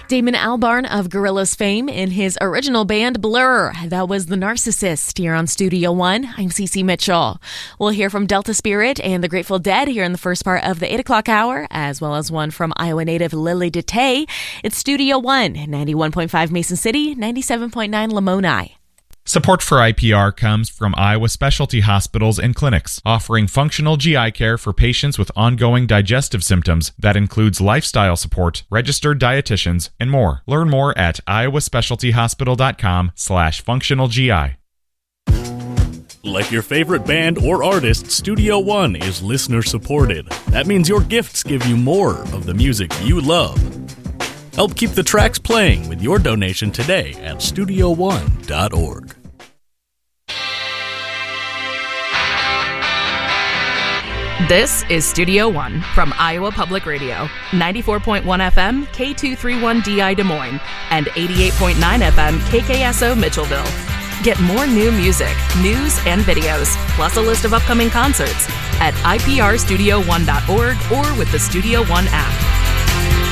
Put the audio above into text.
Damon Albarn of Gorillaz fame in his original band Blur. That was The Narcissist here on Studio One. I'm Cece Mitchell. We'll hear from Delta Spirit and the Grateful Dead here in the first part of the 8 o'clock hour, as well as one from Iowa native Lily DeTay. It's Studio One, 91.5 Mason City, 97.9 Lamoni. Support for IPR comes from Iowa Specialty Hospitals and Clinics, offering functional GI care for patients with ongoing digestive symptoms that includes lifestyle support, registered dietitians, and more. Learn more at iowaspecialtyhospital.com/functionalgi. Like your favorite band or artist, Studio One is listener supported. That means your gifts give you more of the music you love. Help keep the tracks playing with your donation today at StudioOne.org. This is Studio One from Iowa Public Radio, 94.1 FM, K231DI Des Moines, and 88.9 FM, KKSO Mitchellville. Get more new music, news, and videos, plus a list of upcoming concerts at iprstudio1.org or with the Studio One app.